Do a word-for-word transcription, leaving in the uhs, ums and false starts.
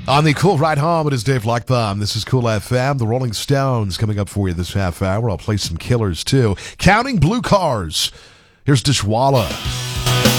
On the Cool Ride Home, it is Dave Lockbaum. This is Cool F M. The Rolling Stones coming up for you this half hour. I'll play some killers, too. Counting Blue Cars. Here's Dishwalla.